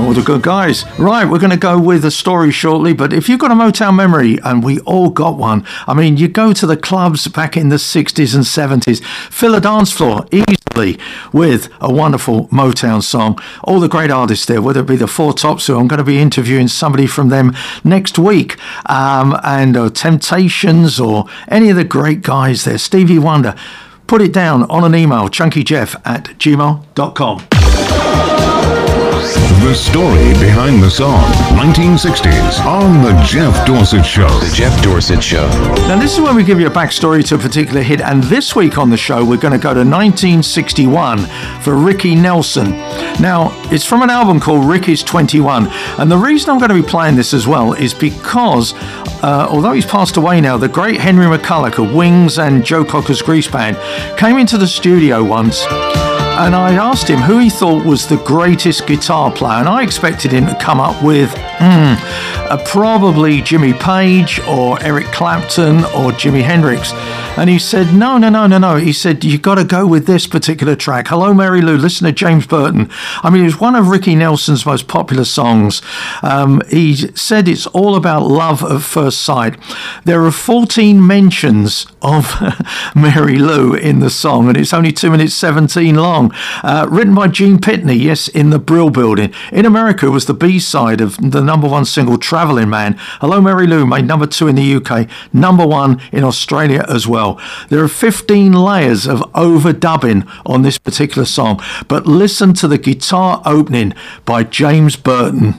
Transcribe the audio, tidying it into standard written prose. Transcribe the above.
all the good guys. Right, we're going to go with a story shortly, but if you've got a Motown memory, and we all got one, I mean, you go to the clubs back in the 60s and 70s, fill a dance floor easily with a wonderful Motown song. All the great artists there, whether it be the Four Tops, who I'm going to be interviewing somebody from them next week, and Temptations, or any of the great guys there, Stevie Wonder. Put it down on an email, chunkyjeff@gmail.com. The story behind the song, 1960s, on The Jeff Dorsett Show. The Jeff Dorsett Show. Now, this is when we give you a backstory to a particular hit, and this week on the show, we're going to go to 1961 for Ricky Nelson. Now, it's from an album called Ricky's 21, and the reason I'm going to be playing this as well is because, although he's passed away now, the great Henry McCulloch of Wings and Joe Cocker's Grease Band came into the studio once, and I asked him who he thought was the greatest guitar player, and I expected him to come up with probably Jimmy Page or Eric Clapton or Jimi Hendrix. And he said, no. He said, you got to go with this particular track. Hello, Mary Lou. Listen to James Burton. I mean, it was one of Ricky Nelson's most popular songs. He said it's all about love at first sight. There are 14 mentions of Mary Lou in the song, and it's only 2 minutes 17 long. Written by Gene Pitney, yes, in the Brill Building. In America, it was the B-side of the #1 single, Traveling Man. Hello, Mary Lou made #2 in the UK, #1 in Australia as well. There are 15 layers of overdubbing on this particular song, but listen to the guitar opening by James Burton.